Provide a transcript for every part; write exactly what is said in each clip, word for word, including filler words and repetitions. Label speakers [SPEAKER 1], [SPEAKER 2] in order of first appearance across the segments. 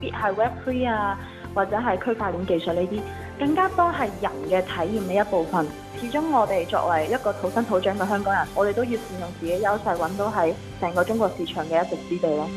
[SPEAKER 1] 別係 Web 三 啊，或者係區塊鏈技術呢啲，更加多係人嘅體驗嘅一部分。始終我哋作為一個土生土長嘅香港人，我哋都要善用自己優勢，揾到喺成個中國市場嘅一席之地咯。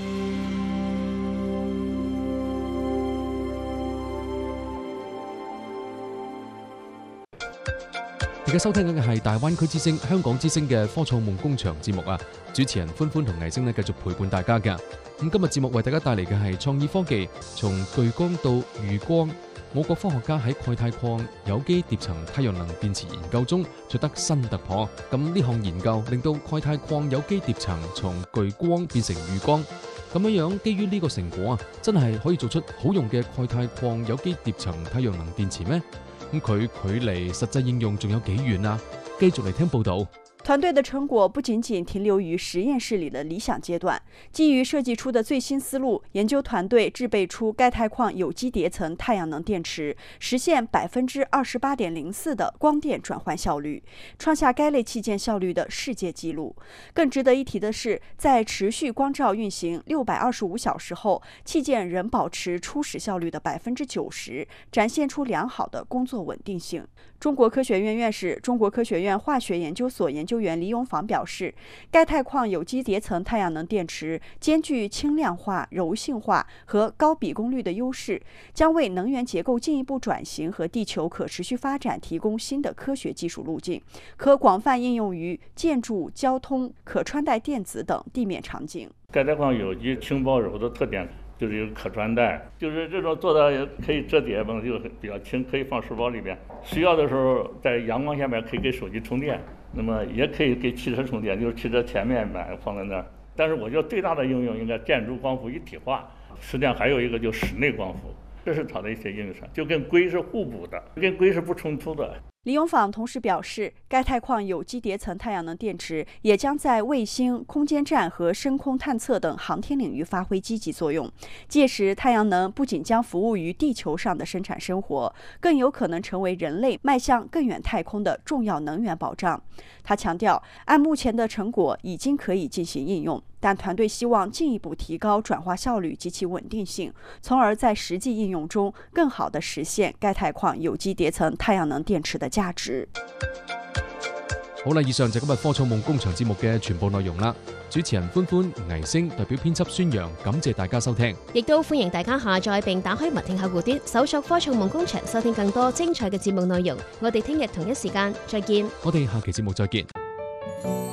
[SPEAKER 2] 而家收聽緊嘅係大灣區之聲、香港之聲嘅科創夢工場節目啊！主持人歡歡同藝星呢繼續陪伴大家嘅。咁今日節目為大家帶嚟嘅係創意科技，從巨光到餘光。我國科學家喺鈣鈦礦有機疊層太陽能電池研究中取得新突破。咁呢項研究令到鈣鈦礦有機疊層從巨光變成餘光。咁樣樣，基於呢個成果啊，真係可以做出好用嘅鈣鈦礦有機疊層太陽能電池咩？咁佢距離實際應用仲有幾遠啊？繼續嚟聽報道。
[SPEAKER 3] 團隊的成果不僅僅停留於實驗室裏的理想階段，基於設計出的最新思路，研究團隊製備出鈣鈦礦有機疊層太陽能電池，實現百分之二十八點零四的光電轉換效率，創下該類器件效率的世界紀錄。更值得一提的是，在持續光照運行六百二十五小時後，器件仍保持初始效率的百分之九十，展現出良好的工作穩定性。中國科學院院士、中國科學院化學研究所研究員黎永芳表示，鈣鈦礦有機疊層太陽能電池兼具輕量化、柔性化和高比功率的優勢，將為能源結構進一步轉型和地球可持續發展提供新的科學技術路徑，可廣泛應用於建築、交通、可穿戴電子等地面場景。
[SPEAKER 4] 鈣鈦礦有機輕薄柔的特點就是有可穿戴，就是這種做到也可以折疊嘛，就比較輕，可以放書包裏邊，需要的時候在陽光下面可以給手機充電，那麼也可以給汽車充電，就是汽車前面買放在那兒。但是我覺得最大的應用應該建築光伏一體化，實際上還有一個就室內光伏，這是它的一些應用上，就跟硅是互補的，跟硅是不衝突的。
[SPEAKER 3] 李永芳同時表示，鈣鈦礦有機疊層太陽能電池也將在衛星、空間站和深空探測等航天領域發揮積極作用。屆時，太陽能不僅將服務於地球上的生產生活，更有可能成為人類邁向更遠太空的重要能源保障。他強調，按目前的成果已經可以進行應用，但團隊希望進一步提高轉化效率及其穩定性，從而在實際應用中更好地實現鈣鈦礦有機疊層太陽能電池的價值。
[SPEAKER 2] 好啦，以上就今日科創夢工場節目嘅全部內容啦。主持人歡歡、藝星代表編輯宣揚，感謝大家收聽，
[SPEAKER 5] 亦都歡迎大家下載並打開密聽客戶端，搜索科創夢工場，收聽更多精彩嘅節目內容。我哋聽日同一時間再見。
[SPEAKER 2] 我哋下期節目再見。